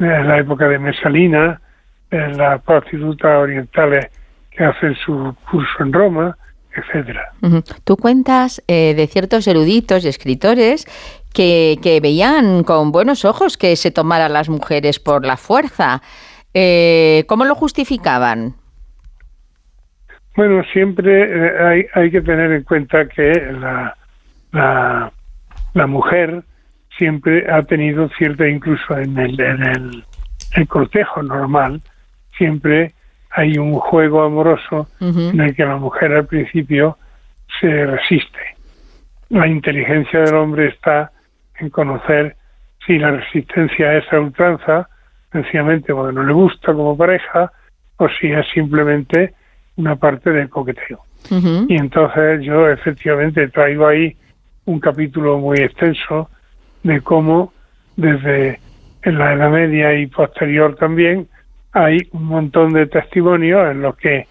en la época de Mesalina, las prostitutas orientales que hacen su curso en Roma, etcétera. Tú cuentas de ciertos eruditos y escritores que veían con buenos ojos que se tomaran las mujeres por la fuerza. ¿Cómo lo justificaban? Bueno, siempre hay que tener en cuenta que la mujer siempre ha tenido cierta, incluso en el cortejo normal, siempre hay un juego amoroso en el que la mujer al principio se resiste. La inteligencia del hombre está en conocer si la resistencia es a ultranza, sencillamente porque no le gusta como pareja, o si es simplemente una parte del coqueteo. Y entonces yo efectivamente traigo ahí un capítulo muy extenso de cómo desde en la Edad Media y posterior también hay un montón de testimonios en los que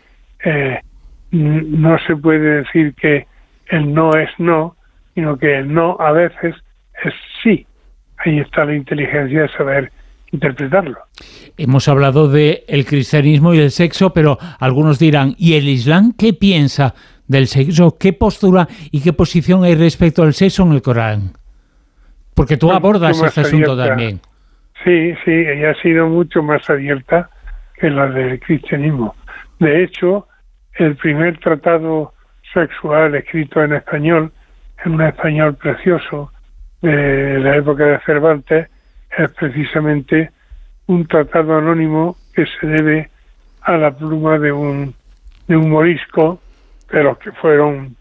no se puede decir que el no es no, sino que el no a veces es sí. Ahí está la inteligencia de saber interpretarlo. Hemos hablado de el cristianismo y el sexo, pero algunos dirán, ¿y el Islam qué piensa del sexo? ¿Qué postura y qué posición hay respecto al sexo en el Corán? Porque tú abordas este asunto también. Sí, ella ha sido mucho más abierta que la del cristianismo. De hecho, el primer tratado sexual escrito en español, en un español precioso de la época de Cervantes, es precisamente un tratado anónimo que se debe a la pluma de un morisco, de los que fueron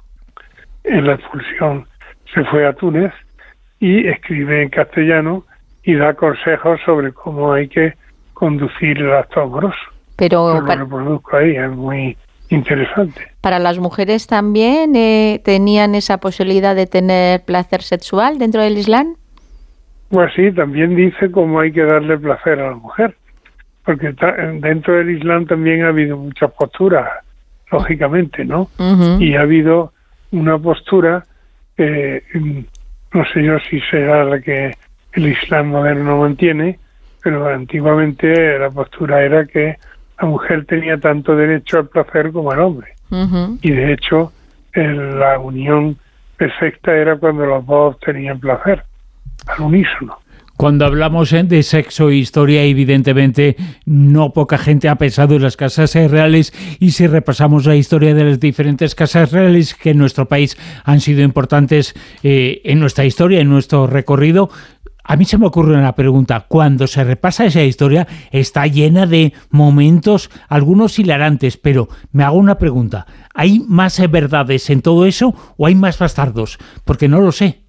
en la expulsión, se fue a Túnez y escribe en castellano y da consejos sobre cómo hay que conducir el acto amoroso. Pero yo lo reproduzco ahí, es muy interesante. ¿Para las mujeres también tenían esa posibilidad de tener placer sexual dentro del Islam? Pues sí, también dice cómo hay que darle placer a la mujer, porque dentro del Islam también ha habido muchas posturas, lógicamente, ¿no? Y ha habido una postura que no sé yo si será la que el Islam moderno mantiene, pero antiguamente la postura era que la mujer tenía tanto derecho al placer como el hombre. Y de hecho, la unión perfecta era cuando los dos tenían placer, al unísono. Cuando hablamos de sexo e historia, evidentemente no poca gente ha pensado en las casas reales, y si repasamos la historia de las diferentes casas reales que en nuestro país han sido importantes en nuestra historia, en nuestro recorrido, a mí se me ocurre una pregunta. Cuando se repasa esa historia, está llena de momentos, algunos hilarantes, pero me hago una pregunta. ¿Hay más verdades en todo eso o hay más bastardos? Porque no lo sé.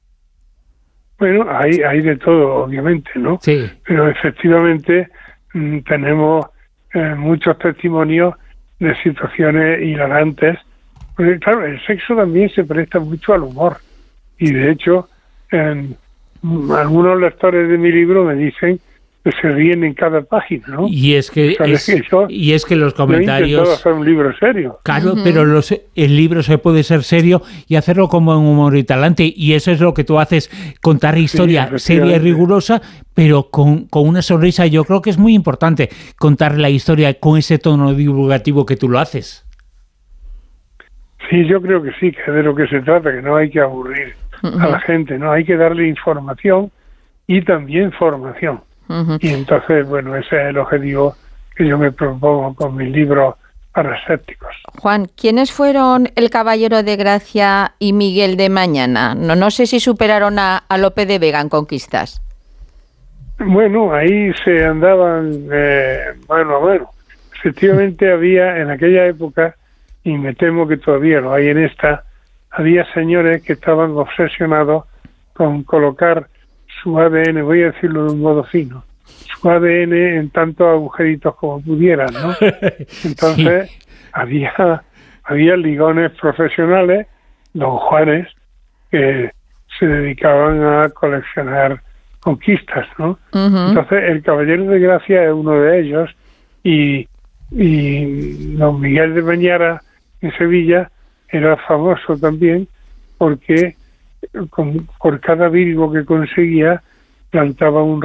Bueno, hay de todo, obviamente, ¿no? Sí. Pero efectivamente tenemos muchos testimonios de situaciones hilarantes. Porque, claro, el sexo también se presta mucho al humor. Y, de hecho, algunos lectores de mi libro me dicen que se ríen en cada página, ¿no? Y es que los comentarios... Yo he intentado hacer un libro serio. Claro, pero el libro se puede ser serio y hacerlo como en humor y talante, y eso es lo que tú haces, contar historia seria y rigurosa, pero con una sonrisa. Yo creo que es muy importante contar la historia con ese tono divulgativo que tú lo haces. Sí, yo creo que sí, que es de lo que se trata, que no hay que aburrir a la gente, no hay que darle información y también formación. Y entonces, bueno, ese es el objetivo que yo me propongo con mis libros para escépticos. Juan, ¿quiénes fueron el Caballero de Gracia y Miguel de Mañana? No sé si superaron a Lope de Vega en conquistas. Bueno, ahí se andaban mano a mano. Efectivamente había en aquella época, y me temo que todavía lo hay en esta, había señores que estaban obsesionados con colocar su ADN, voy a decirlo de un modo fino, su ADN en tantos agujeritos como pudieran, ¿no? Entonces había ligones profesionales, don Juanes, que se dedicaban a coleccionar conquistas, ¿no? Entonces el Caballero de Gracia es uno de ellos, y don Miguel de Mañara en Sevilla era famoso también porque por cada Virgo que conseguía plantaba un